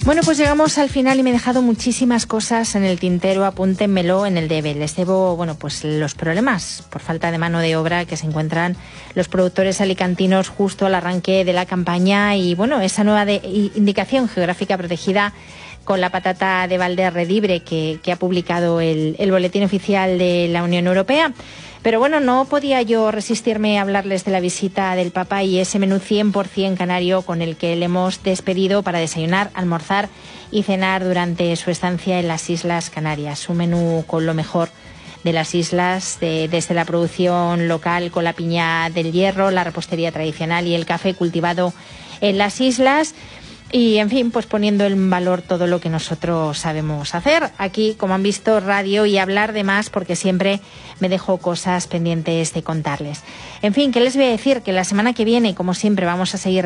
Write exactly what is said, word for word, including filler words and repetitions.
Bueno, pues llegamos al final y me he dejado muchísimas cosas en el tintero, apúntenmelo en el debe. Les debo, bueno, pues los problemas por falta de mano de obra que se encuentran los productores alicantinos justo al arranque de la campaña y, bueno, esa nueva de, indicación geográfica protegida con la patata de Valderredibre que, que ha publicado el, el Boletín Oficial de la Unión Europea. Pero bueno, no podía yo resistirme a hablarles de la visita del Papa y ese menú cien por ciento canario con el que le hemos despedido para desayunar, almorzar y cenar durante su estancia en las Islas Canarias. Un menú con lo mejor de las islas, de, desde la producción local con la piña del hierro, la repostería tradicional y el café cultivado en las islas. Y, en fin, pues poniendo en valor todo lo que nosotros sabemos hacer. Aquí, como han visto, radio y hablar de más porque siempre me dejo cosas pendientes de contarles. En fin, ¿qué les voy a decir? Que la semana que viene, como siempre, vamos a seguir